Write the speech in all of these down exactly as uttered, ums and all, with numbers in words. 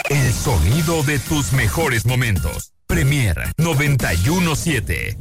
El sonido de tus mejores momentos. Premier noventa y uno siete.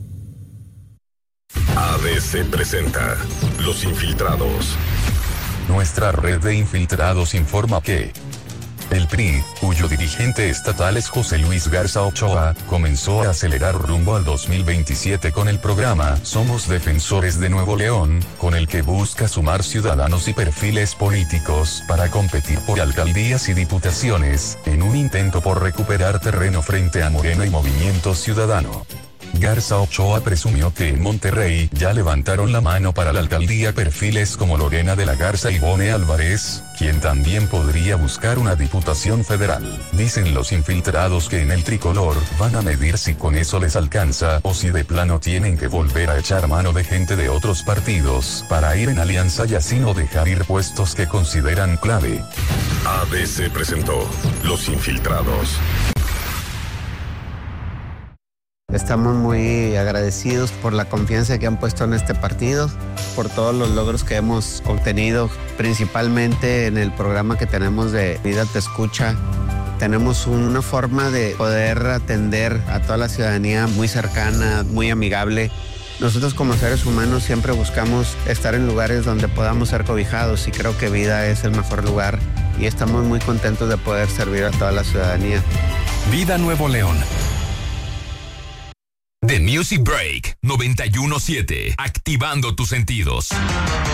A D C presenta Los Infiltrados. Nuestra red de infiltrados informa que el P R I, cuyo dirigente estatal es José Luis Garza Ochoa, comenzó a acelerar rumbo al dos mil veintisiete con el programa Somos Defensores de Nuevo León, con el que busca sumar ciudadanos y perfiles políticos para competir por alcaldías y diputaciones, en un intento por recuperar terreno frente a Morena y Movimiento Ciudadano. Garza Ochoa presumió que en Monterrey ya levantaron la mano para la alcaldía perfiles como Lorena de la Garza y Bone Álvarez, quien también podría buscar una diputación federal. Dicen los infiltrados que en el tricolor van a medir si con eso les alcanza o si de plano tienen que volver a echar mano de gente de otros partidos para ir en alianza y así no dejar ir puestos que consideran clave. A D C presentó Los Infiltrados. Estamos muy agradecidos por la confianza que han puesto en este partido, por todos los logros que hemos obtenido, principalmente en el programa que tenemos de Vida Te Escucha. Tenemos una forma de poder atender a toda la ciudadanía muy cercana, muy amigable. Nosotros como seres humanos siempre buscamos estar en lugares donde podamos ser cobijados y creo que Vida es el mejor lugar y estamos muy contentos de poder servir a toda la ciudadanía. Vida Nuevo León. The Music Break noventa y uno siete. Activando tus sentidos.